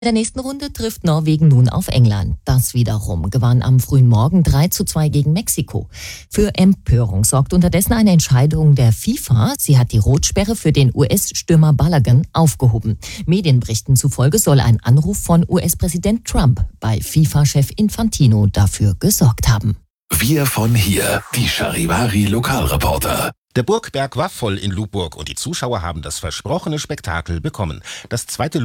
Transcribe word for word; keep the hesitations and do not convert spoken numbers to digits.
In der nächsten Runde trifft Norwegen nun auf England. Das wiederum gewann am frühen Morgen drei zu zwei gegen Mexiko. Für Empörung sorgt unterdessen eine Entscheidung der FIFA. Sie hat die Rotsperre für den U S-Stürmer Balogun aufgehoben. Medienberichten zufolge soll ein Anruf von U S-Präsident Trump bei FIFA-Chef Infantino dafür gesorgt haben. Wir von hier, die Charivari-Lokalreporter. Der Burgberg war voll in Lubburg und die Zuschauer haben das versprochene Spektakel bekommen. Das zweite